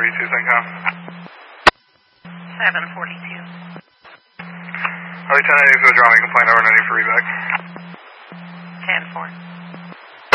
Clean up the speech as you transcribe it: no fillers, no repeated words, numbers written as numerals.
742, CENTCOM. 742. Lieutenant, is withdrawing complaint over, ready for evac. 10-4.